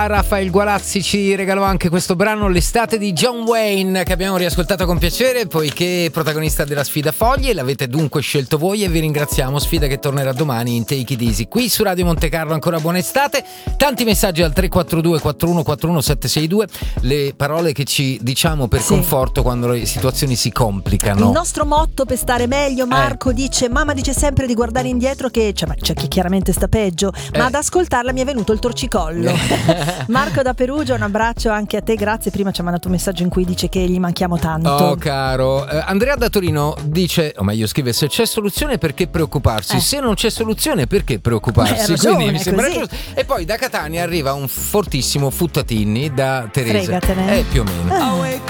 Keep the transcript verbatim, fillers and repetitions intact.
Raffaele Gualazzi ci regalò anche questo brano, L'estate di John Wayne, che abbiamo riascoltato con piacere poiché è protagonista della sfida Foglie. L'avete dunque scelto voi e vi ringraziamo. Sfida che tornerà domani in Take It Easy qui su Radio Monte Carlo. Ancora buona estate. Tanti messaggi al tre quattro due quattro uno quattro uno sette sei due, le parole che ci diciamo per sì. conforto quando le situazioni si complicano. Il nostro motto per stare meglio, Marco eh. dice: mamma dice sempre di guardare indietro, che cioè, c'è chi chiaramente sta peggio, eh. ma ad ascoltarla mi è venuto il torcicollo. Marco da Perugia, un abbraccio anche a te, grazie. Prima ci ha mandato un messaggio in cui dice che gli manchiamo tanto. Oh caro, eh, Andrea da Torino dice, o meglio scrive: se c'è soluzione perché preoccuparsi, eh. se non c'è soluzione perché preoccuparsi. Ragione, quindi mi sembra così. giusto. E poi da Catania arriva un fortissimo Futtatinni da Teresa. Fregatene. Eh, più o meno. Ah.